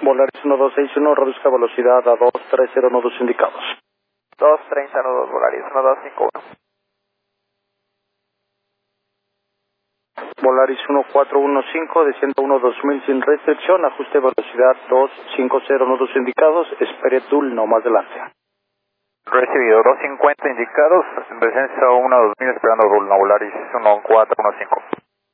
Volaris 1261, reduzca velocidad a 230 nudos indicados. 230 nudos, Volaris 1251. Volaris 1415, descienda 12000 sin restricción, ajuste velocidad 250 nudos indicados, espere DUL no más adelante. Recibido, 250 indicados, descenso 12000 esperando DUL, no Volaris 1415.